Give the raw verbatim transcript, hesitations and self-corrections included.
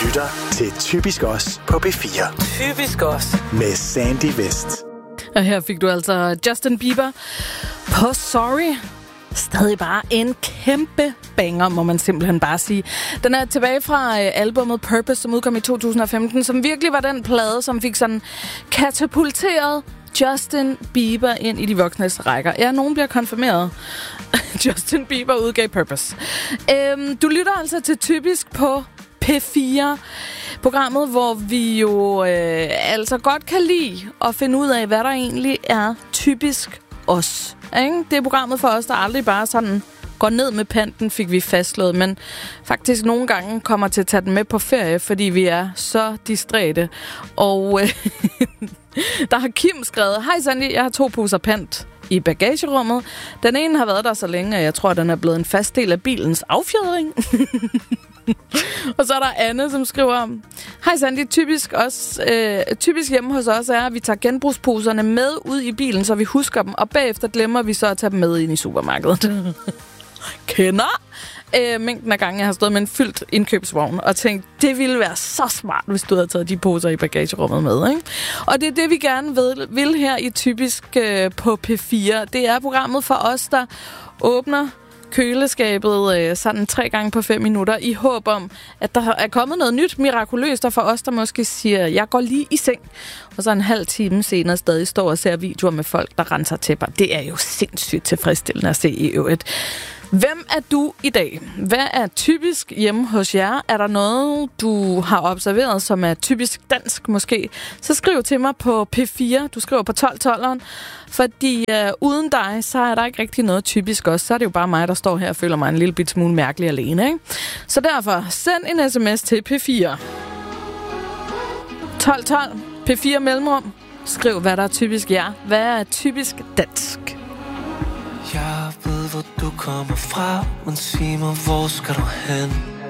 lytter til Typisk Os på P fire. Typisk Os. Med Sandy Vest. Og her fik du altså Justin Bieber på Sorry. Stadig bare en kæmpe banger, må man simpelthen bare sige. Den er tilbage fra albumet Purpose, som udkom i to tusind og femten, som virkelig var den plade, som fik sådan katapulteret Justin Bieber ind i de voksnes rækker. Ja, nogen bliver konfirmeret. Justin Bieber udgav Purpose. Øhm, du lytter altså til Typisk på P fire. Programmet, hvor vi jo øh, altså godt kan lide at finde ud af, hvad der egentlig er typisk os. Ikke? Det er programmet for os, der aldrig bare sådan går ned med panten, fik vi fastslået, men faktisk nogle gange kommer til at tage den med på ferie, fordi vi er så distræte. Og øh, der har Kim skrevet: Hej Sandy, jeg har to poser pant i bagagerummet. Den ene har været der så længe, at jeg tror, den er blevet en fast del af bilens affjedring. Og så er der Anne, som skriver: Hej Sandy, typisk, også, øh, typisk hjemme hos os er, at vi tager genbrugsposerne med ud i bilen, så vi husker dem, og bagefter glemmer vi så at tage dem med ind i supermarkedet. Kender øh, mængden af gange, jeg har stået med en fyldt indkøbsvogn og tænkt, det ville være så smart, hvis du havde taget de poser i bagagerummet med, ikke? Og det er det, vi gerne vil, vil her i Typisk øh, på P fire. Det er programmet for os, der åbner køleskabet øh, sådan tre gange på fem minutter i håb om, at der er kommet noget nyt mirakuløst, og for os, der måske siger, jeg går lige i seng, og så en halv time senere stadig står og ser videoer med folk, der renser tæpper. Det er jo sindssygt tilfredsstillende at se i øvrigt. Hvem er du i dag? Hvad er typisk hjemme hos jer? Er der noget, du har observeret, som er typisk dansk måske? Så skriv til mig på P fire. Du skriver på tolv tolveren. Fordi øh, uden dig, så er der ikke rigtig noget typisk også. Så er det jo bare mig, der står her og føler mig en lille bit smule mærkelig alene, ikke? Så derfor, send en sms til P fire. tolv tolv. P fire mellemrum. Skriv, hvad der er typisk jer. Hvad er typisk dansk? Jeg ved, hvor du kommer fra, men sig mig, hvor skal du hen?